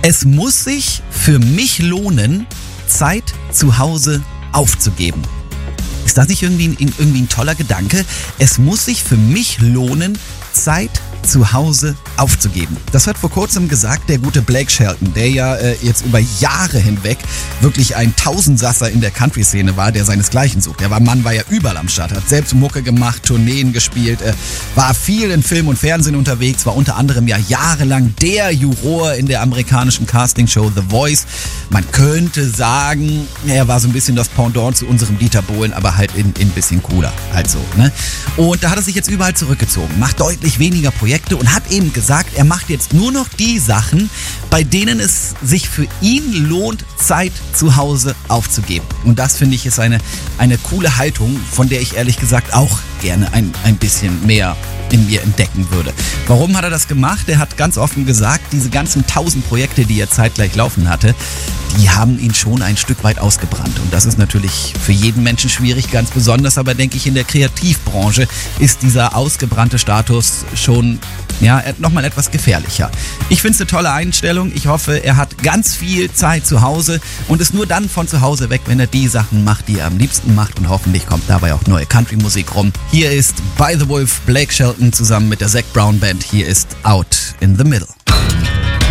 Es muss sich für mich lohnen, Zeit zu Hause aufzugeben. Ist das nicht irgendwie ein toller Gedanke? Es muss sich für mich lohnen, Zeit zu Hause aufzugeben. Das hat vor kurzem gesagt der gute Blake Shelton, der ja jetzt über Jahre hinweg wirklich ein Tausendsasser in der Country-Szene war, der seinesgleichen sucht. Der Mann war ja überall am Start, hat selbst Mucke gemacht, Tourneen gespielt, war viel in Film und Fernsehen unterwegs, war unter anderem ja jahrelang der Juror in der amerikanischen Castingshow The Voice. Man könnte sagen, er war so ein bisschen das Pendant zu unserem Dieter Bohlen, aber halt in bisschen cooler. Halt so, ne? Und da hat er sich jetzt überall zurückgezogen, macht deutlich weniger Projekte und hat eben gesagt, er macht jetzt nur noch die Sachen, bei denen es sich für ihn lohnt, Zeit zu Hause aufzugeben. Und das, finde ich, ist eine coole Haltung, von der ich ehrlich gesagt auch gerne ein bisschen mehr in mir entdecken würde. Warum hat er das gemacht? Er hat ganz offen gesagt, diese ganzen 1000 Projekte, die er zeitgleich laufen hatte, die haben ihn schon ein Stück weit ausgebrannt. Und das ist natürlich für jeden Menschen schwierig, ganz besonders, aber denke ich, in der Kreativbranche ist dieser ausgebrannte Status schon nochmal etwas gefährlicher. Ich finde es eine tolle Einstellung. Ich hoffe, er hat ganz viel Zeit zu Hause und ist nur dann von zu Hause weg, wenn er die Sachen macht, die er am liebsten macht, und hoffentlich kommt dabei auch neue Country-Musik rum. Hier ist By the Wolf Blake Shelton zusammen mit der Zac Brown Band. Hier ist Out in the Middle.